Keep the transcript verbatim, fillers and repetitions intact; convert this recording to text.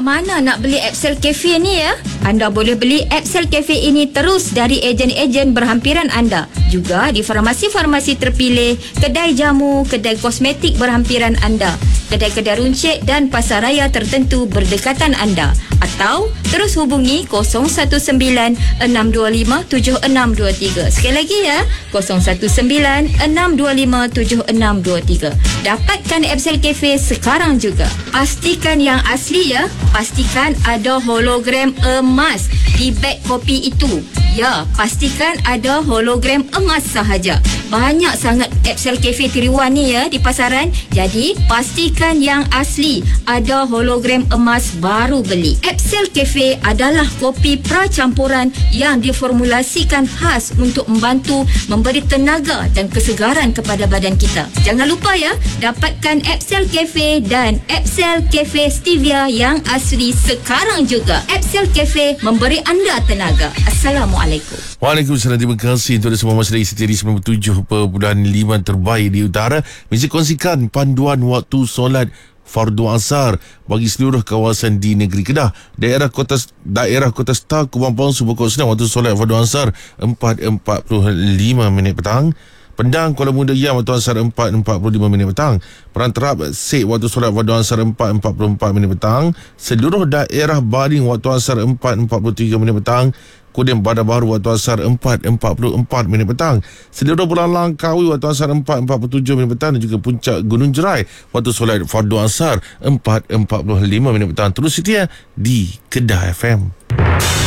mana nak beli Epsel Cafe ni ya? Anda boleh beli Epsel Cafe ini terus dari ejen-ejen berhampiran anda. Juga di farmasi-farmasi terpilih, kedai jamu, kedai kosmetik berhampiran anda, kedai-kedai runcit dan pasaraya tertentu berdekatan anda. Atau terus hubungi kosong satu sembilan enam dua lima tujuh enam dua tiga. Sekali lagi ya, kosong satu sembilan enam dua lima tujuh enam dua tiga. Dapatkan Epsel Cafe sekarang juga. Pastikan yang asli ya. Pastikan ada hologram emas di beg kopi itu. Ya, pastikan ada hologram emas sahaja. Banyak sangat Epsel Cafe tiga in one ni ya di pasaran. Jadi, pastikan yang asli ada hologram emas baru beli. Epsel Cafe adalah kopi pracampuran yang diformulasikan khas untuk membantu memberi tenaga dan kesegaran kepada badan kita. Jangan lupa ya, dapatkan Epsel Cafe dan Epsel Cafe Stevia yang asli sekarang juga. Epsel Cafe memberi anda tenaga. Assalamualaikum. Waalaikumsalam. Terima kasih untuk semua masa dari setia di sembilan puluh tujuh perpuluhan lima terbaik di utara. Mesti kongsikan panduan waktu solat fardu asar bagi seluruh kawasan di negeri Kedah. Daerah Kota Daerah Kota Star Kubang Pong Subur Kota waktu solat fardu asar empat empat puluh lima minit petang. Pendang Kuala Muda Yam waktu asar empat empat puluh lima minit petang. Perantarap Sek waktu solat fardu asar empat empat puluh empat minit petang. Seluruh daerah Baring waktu asar empat empat puluh tiga minit petang. Kemudian Bandar Baru waktu asar empat empat puluh empat minit petang. Seluruh Pulau Langkawi waktu asar empat empat puluh tujuh minit petang dan juga Puncak Gunung Jerai waktu solat fardu asar empat empat puluh lima minit petang. Terus setia di Kedah F M.